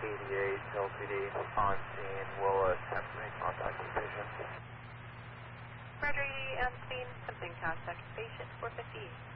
LTD on scene. We'll attempt to make contact with patient. Roger, on scene, attempting contact patient 450.